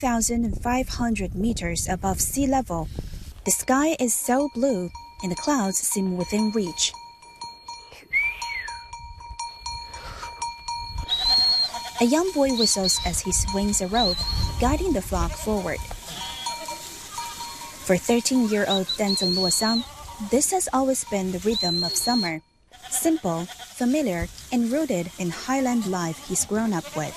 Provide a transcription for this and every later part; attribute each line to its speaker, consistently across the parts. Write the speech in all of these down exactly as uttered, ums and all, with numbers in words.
Speaker 1: one thousand five hundred meters above sea level, the sky is so blue and the clouds seem within reach. A young boy whistles as he swings a rope, guiding the flock forward. For thirteen-year-old Denzeng Luoxiang, this has always been the rhythm of summer, simple, familiar, and rooted in highland life he's grown up with.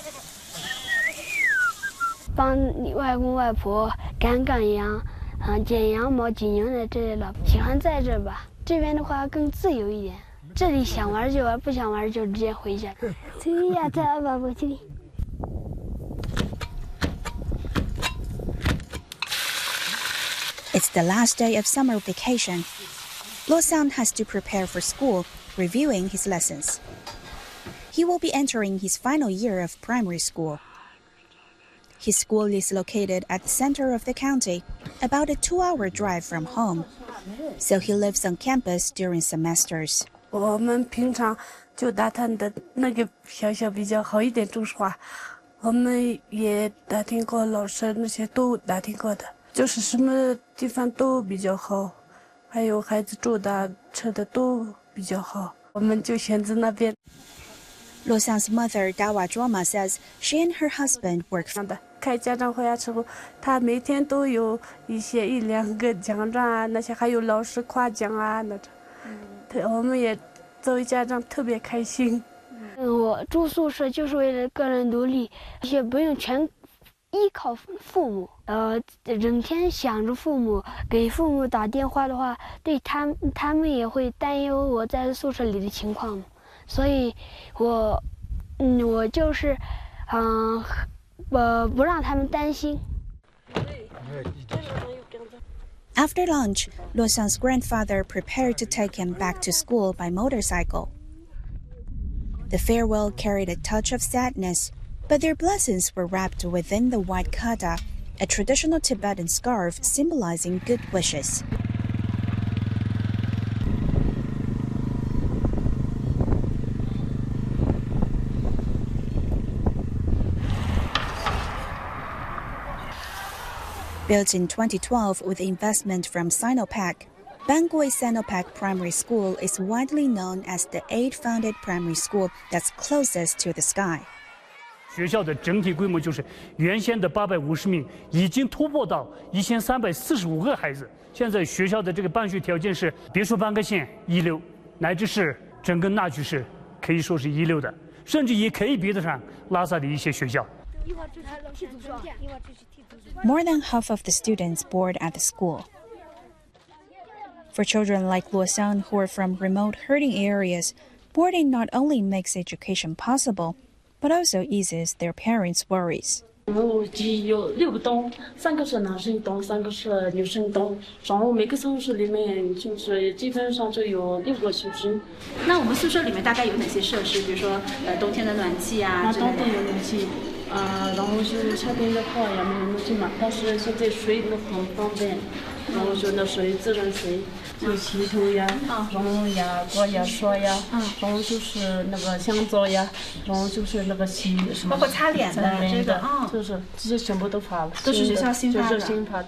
Speaker 2: 帮外公外婆赶赶羊，嗯，剪羊毛、挤牛奶之类的，喜欢在这吧。这边的话更自由一点，这里想玩就玩，不想玩就直接回家。这呀，这吧，我这里。
Speaker 1: It's the last day of summer vacation. Luoxiang has to prepare for school, reviewing his lessons. He will be entering his final year of primary school. His school is located at the center of the county, about a two-hour drive from home, so he lives on campus during semesters.
Speaker 3: 我们平常就打探的那个学校比较好一点，中实话，我们也打听过老师那些都打听过的，就是什么地方都比较好，还有孩子住的、吃的都比较好，我们就选择那边。
Speaker 1: Luoxiang's mother Dawa Zhuoma says she and her husband work.
Speaker 3: 开家长会啊之后，他每天都有一些一两个奖状啊，那些还有老师夸奖啊那种。嗯，我们也作为家长特别开心。
Speaker 2: 嗯，我住宿舍就是为了个人独立，也不用全依靠父母。呃，整天想着父母，给父母打电话的话，对他们他们也会担忧我在宿舍里的情况，所以我，嗯，我就是，嗯、呃。
Speaker 1: After lunch, Luoxiang's grandfather prepared to take him back to school by motorcycle. The farewell carried a touch of sadness, but their blessings were wrapped within the white khada, a traditional Tibetan scarf symbolizing good wishes. Built in twenty twelve with investment from Sinopec, Bangui Sinopec Primary School is widely known as the aid-funded primary school that's closest to the sky.
Speaker 4: 学校的整体规模就是原先的八百五十名，已经突破到一千三百四十五个孩子。现在学校的这个办学条件是，别说班克县一流，乃至是整个纳曲市可以说是一流的，甚至也可以比得上拉萨的一些学校。
Speaker 1: More than half of the students board at the school. For children like Luoxiang who are from remote herding areas, boarding not only makes education possible, but also eases their parents' worries.
Speaker 5: 我们有六个洞，三个是男生洞，三个是女生洞。然后每个宿舍里面就是基本上就有六个学生。
Speaker 6: 那我们宿舍里面大概有哪些设施？比如说，呃，冬天的暖气啊之类的。
Speaker 5: 冬天有暖气，啊、呃，然后是夏天的话也没有暖气嘛，但是现在水都很方便，然后就那水自然水。 就洗头呀，然后牙膏呀、刷呀，然后就是那个香皂呀，然后就是那个洗什么，
Speaker 6: 包括擦脸的这个，嗯，
Speaker 5: 就是这些全部都发了，
Speaker 6: 都是学校新发的，
Speaker 5: 就是新发的。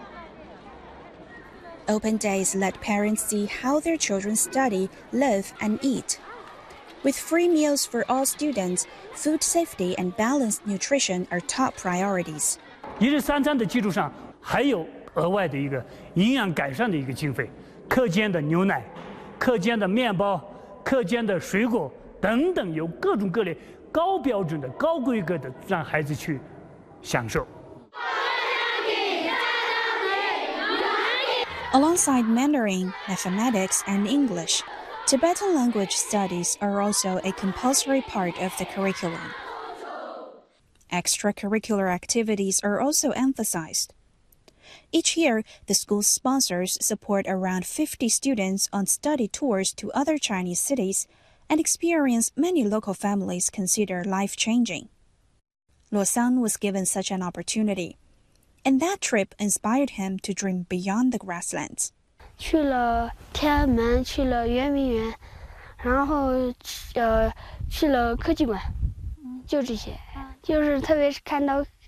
Speaker 1: Open days let parents see how their children study, live, and eat. With free meals for all students, food safety and balanced nutrition are top priorities.
Speaker 4: 一日三餐的基础上，还有额外的一个营养改善的一个经费。 课间的牛奶、课间的面包、课间的水果等等，有各种各类高标准的、高规格的，让孩子去享受。
Speaker 1: Alongside Mandarin, mathematics, and English, Tibetan language studies are also a compulsory part of the curriculum. Extracurricular activities are also emphasized. Each year, the school's sponsors support around fifty students on study tours to other Chinese cities, an experience many local families consider life-changing. Luoxiang was given such an opportunity, and that trip inspired him to dream beyond the grasslands.
Speaker 2: 去了天安门，去了圆明园，然后呃去了科技馆，就这些，就是特别是看到